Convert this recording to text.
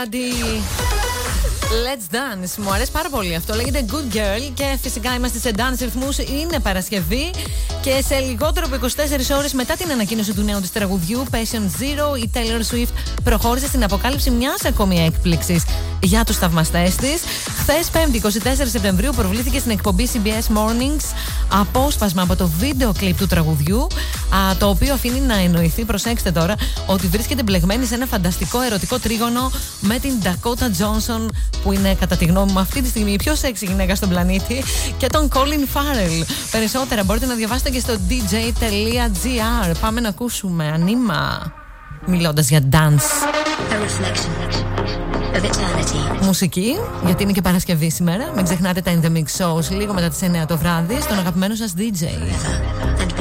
Let's Dance. Μου αρέσει πάρα πολύ αυτό. Λέγεται Good Girl και φυσικά είμαστε σε dance ρυθμούς. Είναι Παρασκευή και σε λιγότερο από 24 ώρες μετά την ανακοίνωση του νέου της τραγουδιού Passion Zero, η Taylor Swift προχώρησε στην αποκάλυψη μιας ακόμη έκπληξης για τους θαυμαστές της. Χθες, 5η 24 Σεπτεμβρίου, προβλήθηκε στην εκπομπή CBS Mornings απόσπασμα από το βίντεο κλιπ του τραγουδιού, το οποίο αφήνει να εννοηθεί, προσέξτε τώρα, ότι βρίσκεται μπλεγμένη σε ένα φανταστικό ερωτικό τρίγωνο με την Dakota Johnson, που είναι κατά τη γνώμη μου αυτή τη στιγμή η πιο σεξι γυναίκα στον πλανήτη, και τον Colin Farrell. Περισσότερα μπορείτε να διαβάσετε και στο dj.gr. Πάμε να ακούσουμε ανήμα, μιλώντας για dance. Μουσική, γιατί είναι και Παρασκευή σήμερα. Μην ξεχνάτε τα In The Mix Shows λίγο μετά τις 9 το βράδυ στον αγαπημένο σας DJ.